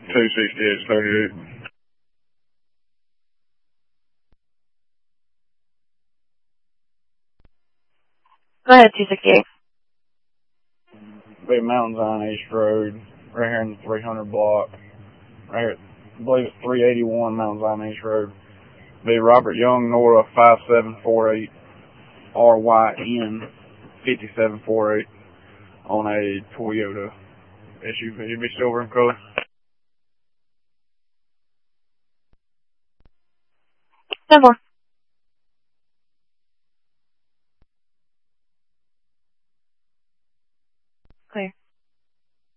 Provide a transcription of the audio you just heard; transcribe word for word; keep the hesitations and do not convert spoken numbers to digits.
two sixty-eight thirty-eight. Go ahead, two sixty-eight. Be Mountain Zion East Road, right here in the three hundred block. Right here, I believe it's three eighty-one Mountain Zion East Road. Be Robert Young, Nora five seven four eight, R Y N fifty-seven forty-eight on a Toyota S U V. It'll be silver in color. ten more.